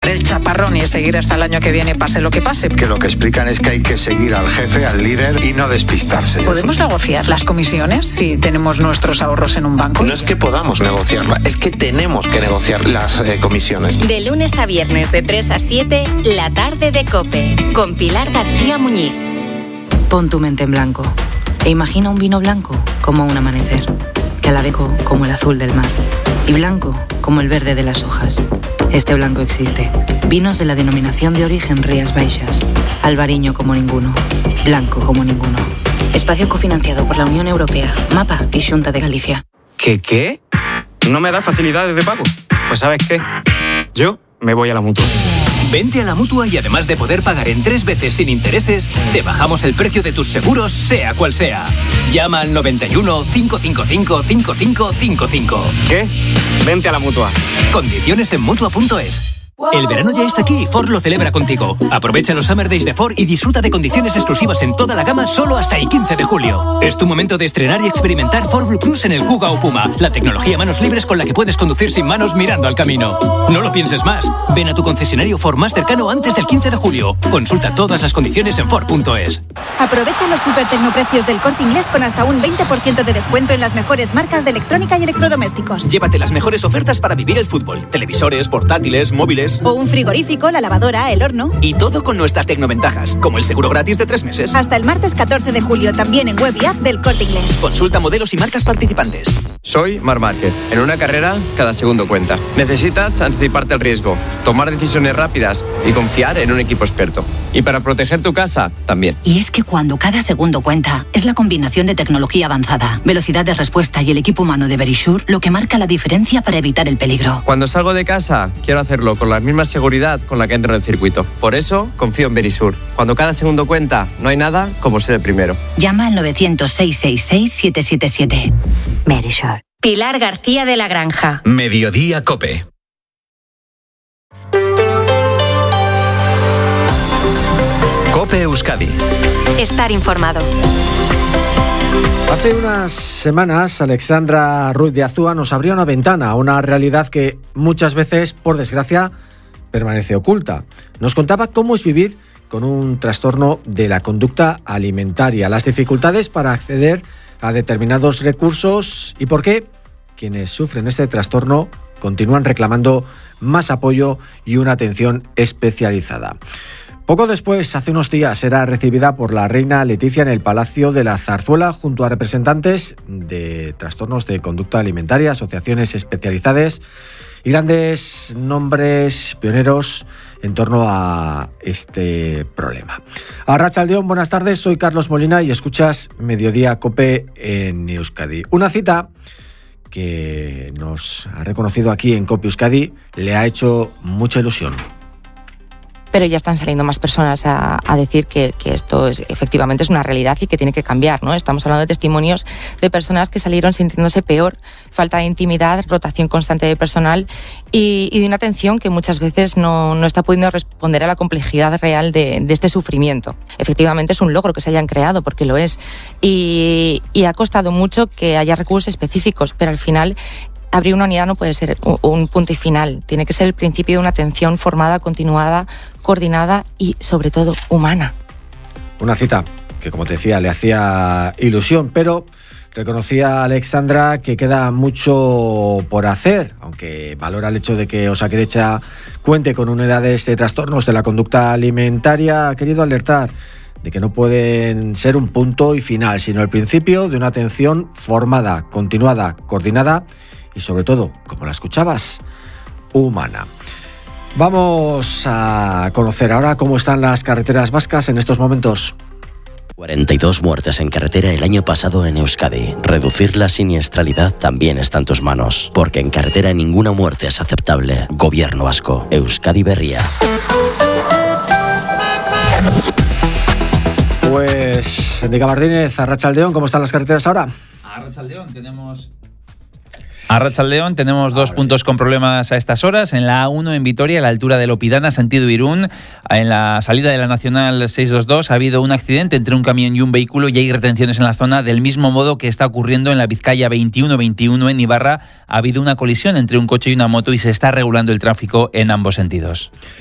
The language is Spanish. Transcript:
el chaparrón y seguir hasta el año que viene, pase lo que pase. Que lo que explican es que hay que seguir al jefe, al líder y no despistarse. ¿Podemos negociar las comisiones si tenemos nuestros ahorros en un banco? No es que podamos negociarla, es que tenemos que negociar las comisiones. De lunes a viernes de 3 a 7, La Tarde de COPE, con Pilar García Muñiz. Pon tu mente en blanco e imagina un vino blanco como un amanecer, calabeco como el azul del mar y blanco como el verde de las hojas. Este blanco existe. Vinos de la denominación de origen Rías Baixas. Albariño como ninguno. Blanco como ninguno. Espacio cofinanciado por la Unión Europea, MAPA y Xunta de Galicia. ¿Qué? ¿No me da facilidades de pago? Pues ¿sabes qué? Yo me voy a la Mutua. Vente a la Mutua y además de poder pagar en 3 veces sin intereses, te bajamos el precio de tus seguros, sea cual sea. Llama al 91 555 5555. ¿Qué? Vente a la Mutua. Condiciones en Mutua.es. El verano ya está aquí y Ford lo celebra contigo. Aprovecha los Summer Days de Ford y disfruta de condiciones exclusivas en toda la gama solo hasta el 15 de julio. Es tu momento de estrenar y experimentar Ford Blue Cruise en el Kuga o Puma, la tecnología manos libres con la que puedes conducir sin manos mirando al camino. No lo pienses más. Ven a tu concesionario Ford más cercano antes del 15 de julio. Consulta todas las condiciones en Ford.es. Aprovecha los super tecnoprecios del Corte Inglés con hasta un 20% de descuento en las mejores marcas de electrónica y electrodomésticos. Llévate las mejores ofertas para vivir el fútbol. Televisores, portátiles, móviles. O un frigorífico, la lavadora, el horno. Y todo con nuestras tecnoventajas, como el seguro gratis de 3 meses. Hasta el martes 14 de julio, también en web y app del Corte Inglés. Consulta modelos y marcas participantes. Soy Marc Márquez. En una carrera, cada segundo cuenta. Necesitas anticiparte al riesgo, tomar decisiones rápidas y confiar en un equipo experto. Y para proteger tu casa, también. Y es que cuando cada segundo cuenta, es la combinación de tecnología avanzada, velocidad de respuesta y el equipo humano de Verisure lo que marca la diferencia para evitar el peligro. Cuando salgo de casa, quiero hacerlo con la misma seguridad con la que entro en el circuito. Por eso, confío en Verisure. Cuando cada segundo cuenta, no hay nada como ser el primero. Llama al 900-666-777. Verisure. Pilar García de la Granja. Mediodía COPE. COPE Euskadi. Estar informado. Hace unas semanas, Alexandra Ruiz de Azúa nos abrió una ventana a una realidad que muchas veces, por desgracia, permanece oculta. Nos contaba cómo es vivir con un trastorno de la conducta alimentaria, las dificultades para acceder a determinados recursos y por qué quienes sufren este trastorno continúan reclamando más apoyo y una atención especializada. Poco después, hace unos días, era recibida por la reina Leticia en el Palacio de la Zarzuela junto a representantes de trastornos de conducta alimentaria, asociaciones especializadas y grandes nombres pioneros en torno a este problema. Arratsaldeon, buenas tardes, soy Carlos Molina y escuchas Mediodía COPE en Euskadi. Una cita que nos ha reconocido aquí en COPE Euskadi le ha hecho mucha ilusión. Pero ya están saliendo más personas a decir que esto efectivamente es una realidad y que tiene que cambiar, ¿no? Estamos hablando de testimonios de personas que salieron sintiéndose peor, falta de intimidad, rotación constante de personal y de una atención que muchas veces no está pudiendo responder a la complejidad real de este sufrimiento. Efectivamente es un logro que se hayan creado, porque lo es, y ha costado mucho que haya recursos específicos, pero al final abrir una unidad no puede ser un punto y final, tiene que ser el principio de una atención formada, continuada, coordinada y sobre todo humana. Una cita que, como te decía, le hacía ilusión, pero reconocía Alexandra que queda mucho por hacer, aunque valora el hecho de que Osakidetza cuente con unidades de trastornos de la conducta alimentaria. Ha querido alertar de que no pueden ser un punto y final, sino el principio de una atención formada, continuada, coordinada y sobre todo, como la escuchabas, humana. Vamos a conocer ahora cómo están las carreteras vascas en estos momentos. 42 muertes en carretera el año pasado en Euskadi. Reducir la siniestralidad también está en tus manos, porque en carretera ninguna muerte es aceptable. Gobierno vasco. Euskadi Berria. Pues, Enrique Martínez, Arratsaldeon, ¿cómo están las carreteras ahora? Arratsaldeon, tenemos dos puntos con problemas a estas horas. En la A1 en Vitoria, a la altura de Lopidana, sentido Irún. En la salida de la Nacional 622 ha habido un accidente entre un camión y un vehículo y hay retenciones en la zona, del mismo modo que está ocurriendo en la Vizcaya 21-21 en Ibarra. Ha habido una colisión entre un coche y una moto y se está regulando el tráfico en ambos sentidos.